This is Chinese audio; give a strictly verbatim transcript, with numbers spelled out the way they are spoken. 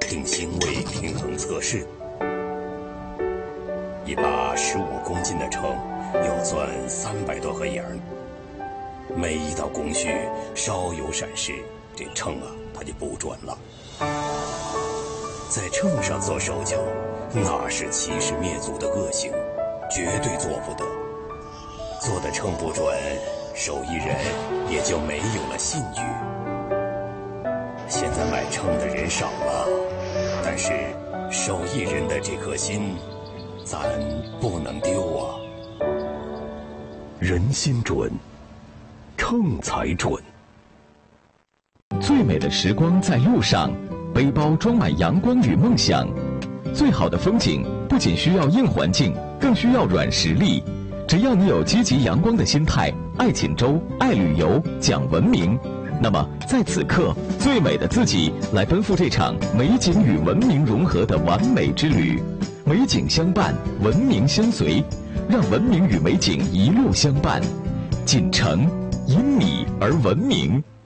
定星位平衡测试。一把十五公斤的秤要钻三百多个眼儿，每一道工序稍有闪失，这秤啊它就不准了。在秤上做手脚，那是欺师灭祖的恶行，绝对做不得。做的秤不准，手艺人也就没有了信誉。现在买秤的人少了，但是手艺人的这颗心，咱不能丢啊。人心准，秤才准。 最美的时光在路上，背包装满阳光与梦想。最好的风景不仅需要硬环境，更需要软实力。只要你有积极阳光的心态，爱锦州，爱旅游，讲文明，那么在此刻，最美的自己来奔赴这场美景与文明融合的完美之旅。美景相伴，文明相随，让文明与美景一路相伴。锦城因你而文明。